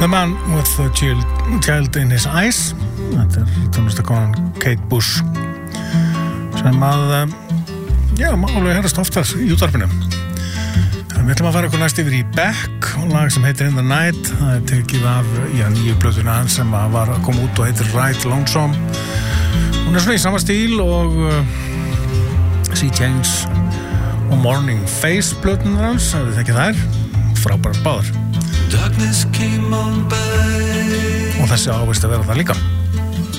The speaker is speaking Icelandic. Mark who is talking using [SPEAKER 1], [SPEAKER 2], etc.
[SPEAKER 1] The Man with the Child in His Eyes. Þetta tónlistakonan Kate Bush sem að alveg herast oftar í útvarpinu. Við ætlum að fara okkur næst yfir í Beck og lag sem heitir In the Night. Það tekið af nýju plötuna hans sem var að koma út og heitir Right Lonesome. Hún svona í sama stíl og Sea Change og Morning Face plötunar hans, ef þið þekkið þær, frábærar báðar. Og þessi ávist að vera það líka.